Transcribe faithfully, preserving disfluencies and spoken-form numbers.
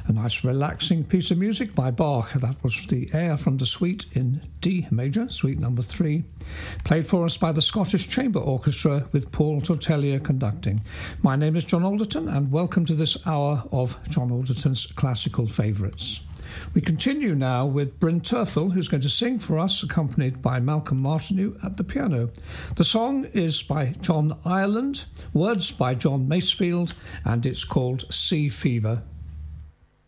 A nice relaxing piece of music by Bach. That was the air from the suite in D major, suite number three, played for us by the Scottish Chamber Orchestra with Paul Tortelier conducting. My name is John Alderton and welcome to this hour of John Alderton's classical favourites. We continue now with Bryn Terfel, who's going to sing for us, accompanied by Malcolm Martineau at the piano. The song is by John Ireland, words by John Masefield, and it's called Sea Fever.